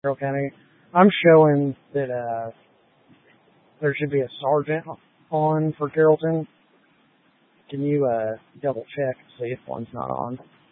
Carroll County. I'm showing that there should be a sergeant on for Carrollton. Can you double check and see if one's not on?